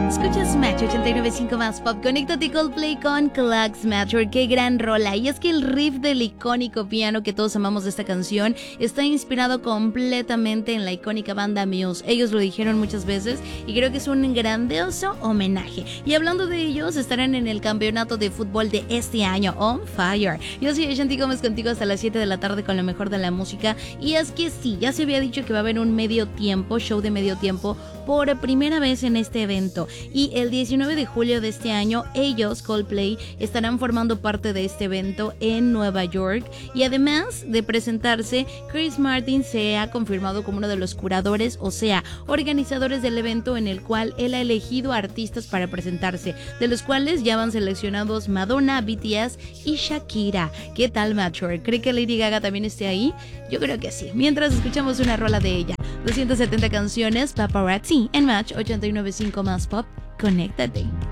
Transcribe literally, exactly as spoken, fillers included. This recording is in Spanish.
Escuchas Match ochenta y nueve punto cinco más Pop. Conéctate Coldplay con Clocks Matter. Qué gran rola. Y es que el riff del icónico piano que todos amamos de esta canción está inspirado completamente en la icónica banda Muse. Ellos lo dijeron muchas veces y creo que es un grandioso homenaje. Y hablando de ellos, estarán en el campeonato de fútbol de este año, On Fire. Yo soy Ashanti Gómez contigo hasta las siete de la tarde con lo mejor de la música. Y es que sí, ya se había dicho que va a haber un medio tiempo, show de medio tiempo, por primera vez en este evento. Y el diecinueve de julio de este año, ellos, Coldplay, estarán formando parte de este evento en Nueva York. Y además de presentarse, Chris Martin se ha confirmado como uno de los curadores, o sea, organizadores del evento, en el cual él ha elegido artistas para presentarse, de los cuales ya van seleccionados Madonna, B T S y Shakira. ¿Qué tal, Mature? ¿Cree que Lady Gaga también esté ahí? Yo creo que sí. Mientras escuchamos una rola de ella. doscientas setenta canciones, Paparazzi en Match ochenta y nueve punto cinco más Pop. Conéctate.